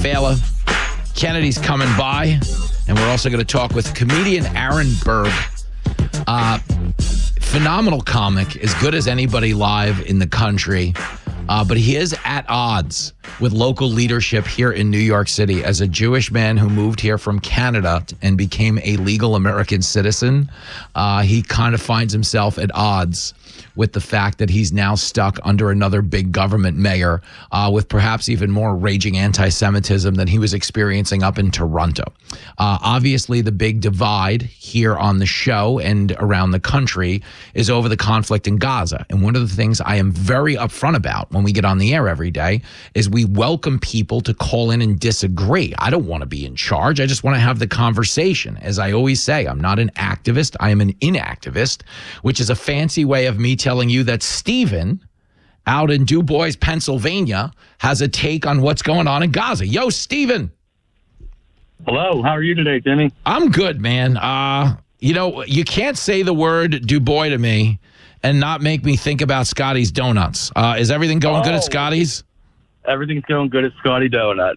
Fela. Kennedy's coming by, and we're also going to talk with comedian Aaron Berg. Phenomenal comic, as good as anybody live in the country. But he is at odds with local leadership here in New York City. As a Jewish man who moved here from Canada and became a legal American citizen, he kind of finds himself at odds with the fact that he's now stuck under another big government mayor with perhaps even more raging anti-Semitism than he was experiencing up in Toronto. Obviously, the big divide here on the show and around the country is over the conflict in Gaza. And one of the things I am very upfront about when we get on the air every day is we welcome people to call in and disagree. I don't want to be in charge. I just want to have the conversation. As I always say, I'm not an activist. I am an inactivist, which is a fancy way of me telling you that Steven out in Du Bois, Pennsylvania, has a take on what's going on in Gaza. Yo, Steven. Hello. How are you today, Jimmy? I'm good, man. You can't say the word Du Bois to me and not make me think about Scotty's Donuts. Is everything going good at Scotty's? Everything's going good at Scotty Donuts.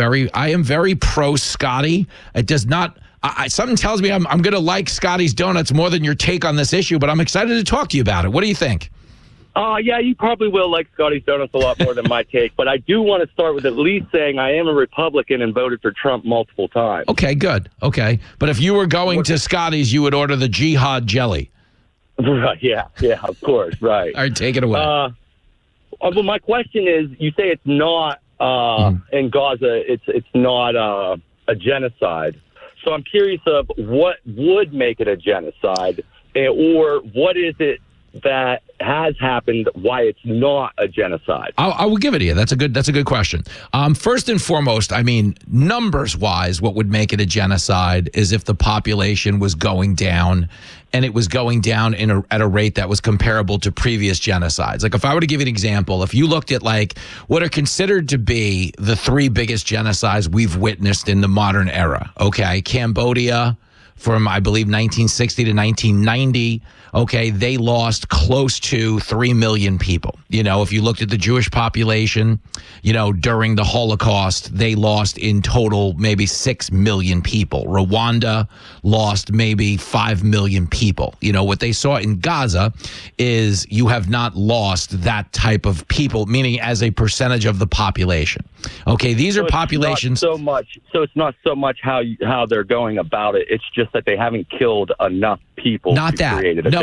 I am very pro Scotty. It does not. Something tells me I'm going to like Scotty's Donuts more than your take on this issue, but I'm excited to talk to you about it. What do you think? Yeah, you probably will like Scotty's Donuts a lot more than my take, but I do want to start with at least saying I am a Republican and voted for Trump multiple times. Okay, good. Okay. But if you were going to Scotty's, you would order the Jihad jelly. Right, yeah, of course, right. All right, take it away. Well, my question is, you say it's not, in Gaza, it's not a genocide. So I'm curious of what would make it a genocide, or what is it that has happened, why it's not a genocide? I will give it to you. That's a good question. First and foremost, I mean, numbers-wise, what would make it a genocide is if the population was going down, and it was going down at a rate that was comparable to previous genocides. Like, if I were to give you an example, if you looked at, like, what are considered to be the three biggest genocides we've witnessed in the modern era, okay? Cambodia, from, I believe, 1960 to 1990, okay, they lost close to 3 million people. You know, if you looked at the Jewish population, you know, during the Holocaust, they lost in total maybe 6 million people. Rwanda lost maybe 5 million people. You know, what they saw in Gaza is you have not lost that type of people, meaning as a percentage of the population. Okay, these are populations. So it's not so much how they're going about it. It's just that they haven't killed enough people. Not that.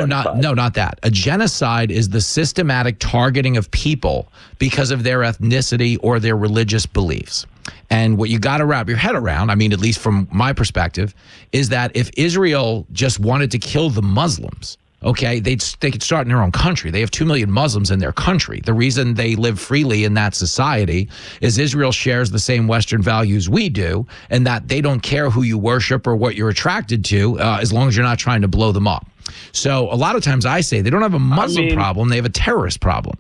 Not that. A genocide is the systematic targeting of people because of their ethnicity or their religious beliefs. And what you got to wrap your head around, I mean, at least from my perspective, is that if Israel just wanted to kill the Muslims, okay, they could start in their own country. They have 2 million Muslims in their country. The reason they live freely in that society is Israel shares the same Western values we do, and that they don't care who you worship or what you're attracted to, as long as you're not trying to blow them up. So a lot of times I say they don't have a Muslim problem, they have a terrorist problem.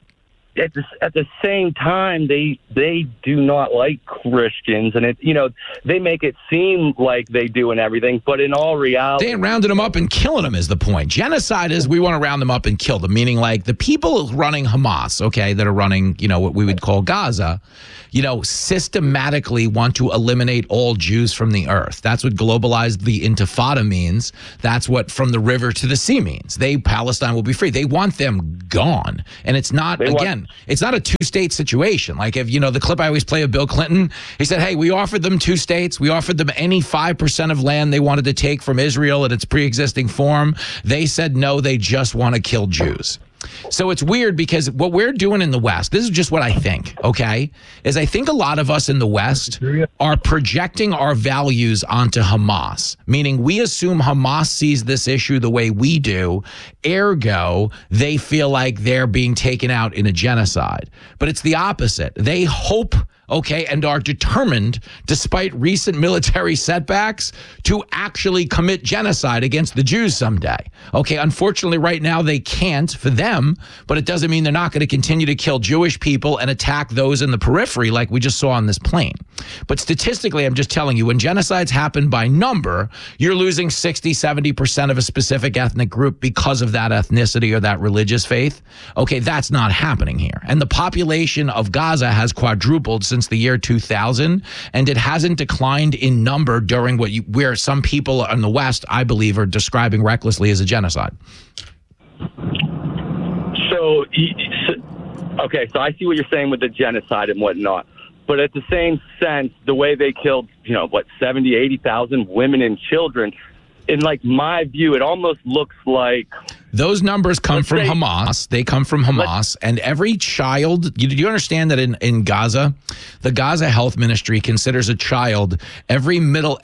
At the same time, they do not like Christians, and they make it seem like they do and everything, but in all reality, they ain't rounding them up and killing them is the point. Genocide is we want to round them up and kill them, meaning like the people running Hamas, okay, that are running, what we would call Gaza, systematically want to eliminate all Jews from the earth. That's what globalized the Intifada means. That's what from the river to the sea means. Palestine will be free. They want them gone. And it's not, it's not a two-state situation. Like if, the clip I always play of Bill Clinton, he said, hey, we offered them 2 states. We offered them any 5% of land they wanted to take from Israel in its pre-existing form. They said no, they just want to kill Jews. So it's weird because what we're doing in the West, this is just what I think, okay, is I think a lot of us in the West are projecting our values onto Hamas, meaning we assume Hamas sees this issue the way we do, ergo, they feel like they're being taken out in a genocide. But it's the opposite. They hope, okay, and are determined, despite recent military setbacks, to actually commit genocide against the Jews someday. Okay, unfortunately, right now they can't for them, but it doesn't mean they're not going to continue to kill Jewish people and attack those in the periphery like we just saw on this plane. But statistically, I'm just telling you, when genocides happen by number, you're losing 60, 70% of a specific ethnic group because of that ethnicity or that religious faith. Okay, that's not happening here. And the population of Gaza has quadrupled since the year 2000, and it hasn't declined in number during where some people in the West, I believe, are describing recklessly as a genocide. So, okay, so I see what you're saying with the genocide and whatnot. But at the same sense, the way they killed, 70, 80,000 women and children, in my view, it almost looks like... Those numbers come from Hamas. They come from Hamas. And every child... Do you understand that in Gaza, the Gaza Health Ministry considers a child every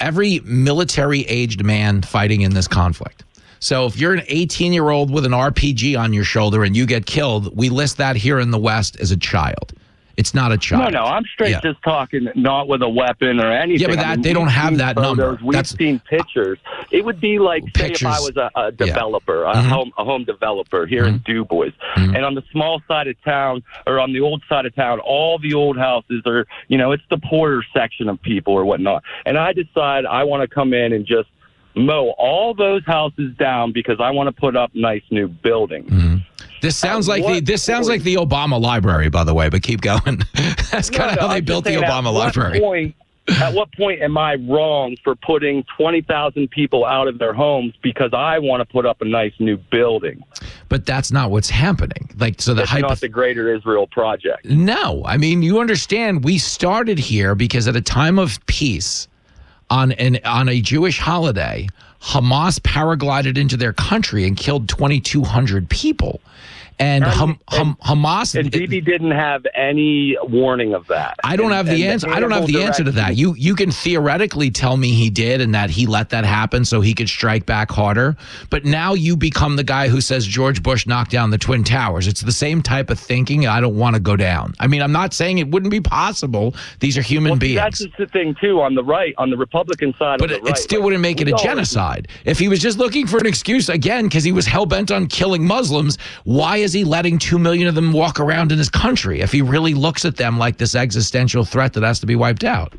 military-aged man fighting in this conflict. So if you're an 18-year-old with an RPG on your shoulder and you get killed, we list that here in the West as a child. It's not a child. No, I'm straight just talking not with a weapon or anything. Yeah, but they don't have that number. We've seen pictures. It would be like, say, if I was a developer, a home developer here in DuBois, and on the small side of town or on the old side of town, all the old houses are, it's the poorer section of people or whatnot. And I decide I want to come in and just mow all those houses down because I want to put up nice new buildings. Mm-hmm. This sounds like the Obama library, by the way, but keep going. That's kind of how they built the Obama library. At what point am I wrong for putting 20,000 people out of their homes because I want to put up a nice new building? But that's not what's happening. That's not the Greater Israel Project. No. I mean, you understand, we started here because at a time of peace, on a Jewish holiday, Hamas paraglided into their country and killed 2,200 people. And Hamas and Bibi didn't have any warning of that. I don't have the answer. I don't have the answer to that. You can theoretically tell me he did and that he let that happen so he could strike back harder. But now you become the guy who says George Bush knocked down the Twin Towers. It's the same type of thinking. I don't want to go down. I mean, I'm not saying it wouldn't be possible. These are human beings. That's just the thing too on the right, on the Republican side. But it still wouldn't make it a genocide. If he was just looking for an excuse again because he was hell bent on killing Muslims, why is he letting 2 million of them walk around in his country if he really looks at them like this existential threat that has to be wiped out?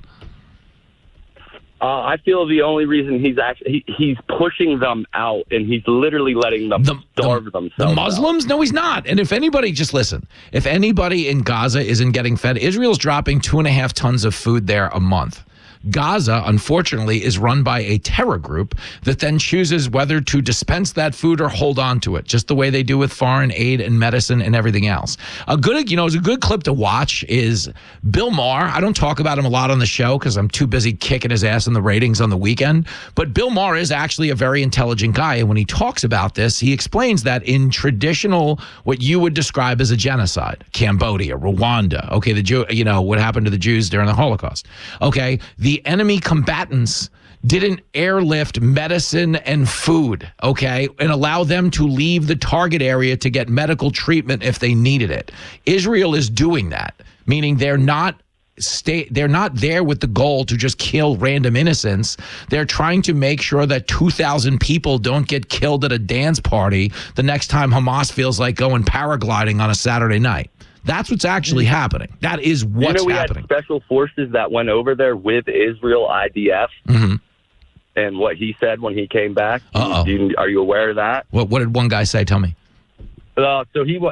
I feel the only reason he's pushing them out and he's literally letting them starve themselves. The Muslims? No, he's not. And if anybody, just listen, if anybody in Gaza isn't getting fed, Israel's dropping 2.5 tons of food there a month. Gaza, unfortunately, is run by a terror group that then chooses whether to dispense that food or hold on to it, just the way they do with foreign aid and medicine and everything else. A good clip to watch is Bill Maher. I don't talk about him a lot on the show because I'm too busy kicking his ass in the ratings on the weekend. But Bill Maher is actually a very intelligent guy. And when he talks about this, he explains that in traditional, what you would describe as a genocide, Cambodia, Rwanda, okay, what happened to the Jews during the Holocaust. Okay, the enemy combatants didn't airlift medicine and food, okay, and allow them to leave the target area to get medical treatment if they needed it. Israel is doing that, meaning they're not there with the goal to just kill random innocents. They're trying to make sure that 2,000 people don't get killed at a dance party the next time Hamas feels like going paragliding on a Saturday night. That's what's actually happening. That is what's happening. We had special forces that went over there with Israel IDF, and what he said when he came back. Are you aware of that? What did one guy say? Tell me. So he's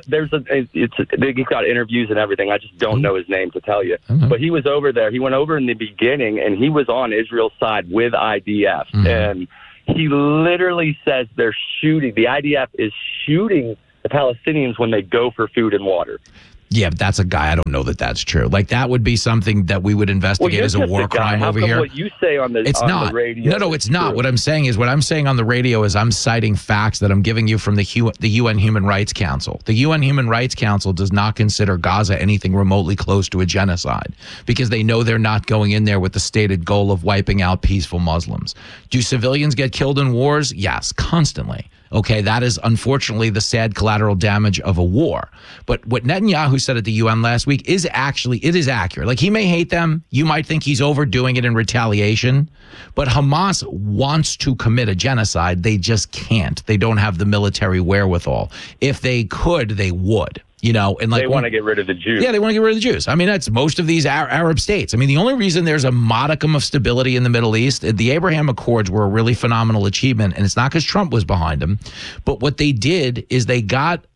got interviews and everything. I just don't know his name to tell you. But he was over there. He went over in the beginning, and he was on Israel's side with IDF. And he literally says they're shooting. The IDF is shooting the Palestinians when they go for food and water. Yeah, but that's a guy. I don't know that that's true. Like, that would be something that we would investigate as a war crime over here. What you say on the radio? No, it's not. What I'm saying on the radio is I'm citing facts that I'm giving you from the UN Human Rights Council. The UN Human Rights Council does not consider Gaza anything remotely close to a genocide because they know they're not going in there with the stated goal of wiping out peaceful Muslims. Do civilians get killed in wars? Yes, constantly. Okay, that is unfortunately the sad collateral damage of a war. But what Netanyahu said at the UN last week it is accurate. Like, he may hate them. You might think he's overdoing it in retaliation. But Hamas wants to commit a genocide. They just can't. They don't have the military wherewithal. If they could, they would. And like, they want to get rid of the Jews. Yeah, they want to get rid of the Jews. I mean, that's most of these Arab states. I mean, the only reason there's a modicum of stability in the Middle East, the Abraham Accords were a really phenomenal achievement, and it's not because Trump was behind them. But what they did is they got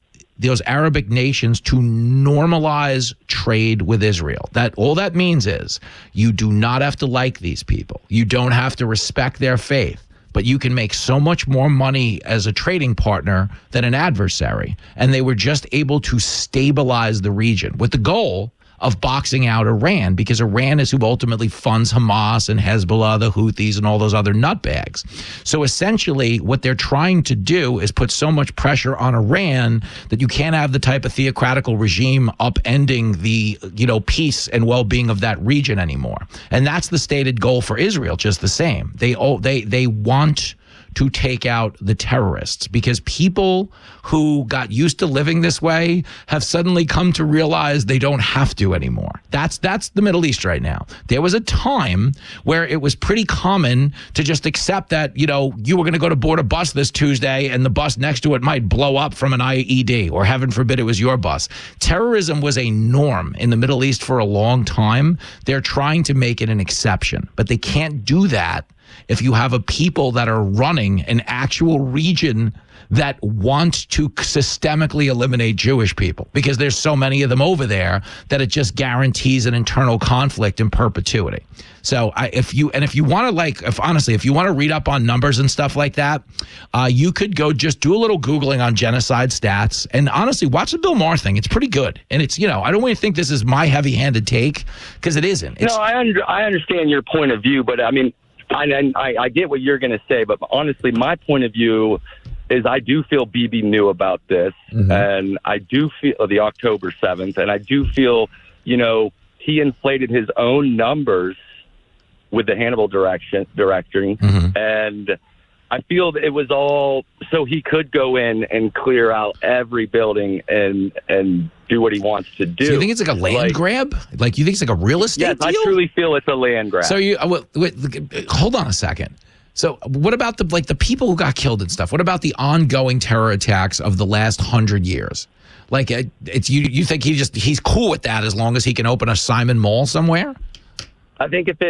those Arabic nations to normalize trade with Israel. That all that means is you do not have to like these people. You don't have to respect their faith, but you can make so much more money as a trading partner than an adversary. And they were just able to stabilize the region with the goal of boxing out Iran, because Iran is who ultimately funds Hamas and Hezbollah, the Houthis, and all those other nutbags. So essentially, what they're trying to do is put so much pressure on Iran that you can't have the type of theocratical regime upending the, peace and well-being of that region anymore. And that's the stated goal for Israel, just the same. They want to take out the terrorists, because people who got used to living this way have suddenly come to realize they don't have to anymore. That's the Middle East right now. There was a time where it was pretty common to just accept that, you were going to go to board a bus this Tuesday and the bus next to it might blow up from an IED, or heaven forbid it was your bus. Terrorism was a norm in the Middle East for a long time. They're trying to make it an exception, but they can't do that if you have a people that are running an actual region that want to systemically eliminate Jewish people, because there's so many of them over there that it just guarantees an internal conflict in perpetuity. So if you want to read up on numbers and stuff like that, you could go just do a little Googling on genocide stats, and honestly, watch the Bill Maher thing. It's pretty good. And it's, I don't want you to think this is my heavy-handed take, because it isn't. No, I understand your point of view, but I mean, I get what you're going to say, but honestly, my point of view is I do feel Bibi knew about this, and I do feel the October 7th, and I do feel, he inflated his own numbers with the Hannibal directing, and I feel that it was all so he could go in and clear out every building and do what he wants to do. So you think it's like a land grab? Like, you think it's like a real estate deal? Yes, I truly feel it's a land grab. So hold on a second. So what about the people who got killed and stuff? What about the ongoing terror attacks of the last 100 years? Like, it's you think he's cool with that as long as he can open a Simon Mall somewhere? I think if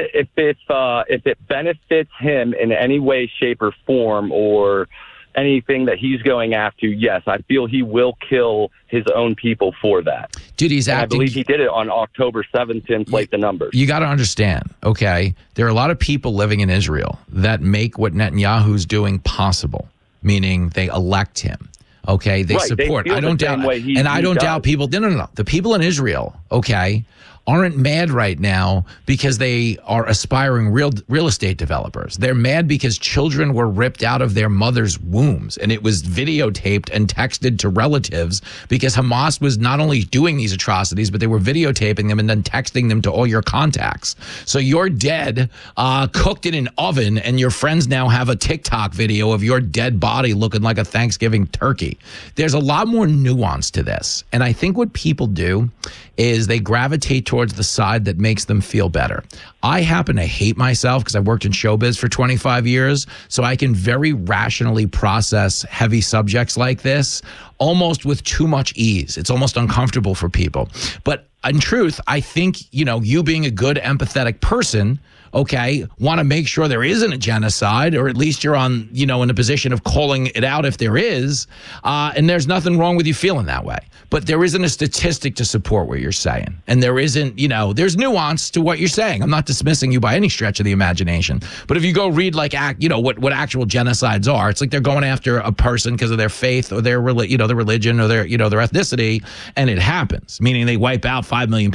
it benefits him in any way, shape, or form, or anything that he's going after, yes, I feel he will kill his own people for that. Dude, he's acting. I believe he did it on October 7th to inflate the numbers. You got to understand, okay? There are a lot of people living in Israel that make what Netanyahu's doing possible, meaning they elect him. Okay, they support. I don't doubt, and I don't doubt people. No. The people in Israel, okay, aren't mad right now because they are aspiring real estate developers. They're mad because children were ripped out of their mother's wombs, and it was videotaped and texted to relatives, because Hamas was not only doing these atrocities, but they were videotaping them and then texting them to all your contacts. So you're dead, cooked in an oven, and your friends now have a TikTok video of your dead body looking like a Thanksgiving turkey. There's a lot more nuance to this. And I think what people do is they gravitate towards the side that makes them feel better. I happen to hate myself because I worked in showbiz for 25 years, so I can very rationally process heavy subjects like this almost with too much ease. It's almost uncomfortable for people. But in truth, I think, you being a good, empathetic person, okay, want to make sure there isn't a genocide, or at least you're on, in a position of calling it out if there is. And there's nothing wrong with you feeling that way. But there isn't a statistic to support what you're saying. And there isn't, there's nuance to what you're saying. I'm not dismissing you by any stretch of the imagination. But if you go read what actual genocides are, it's like they're going after a person because of their faith or their religion or their ethnicity, and it happens, meaning they wipe out 5 million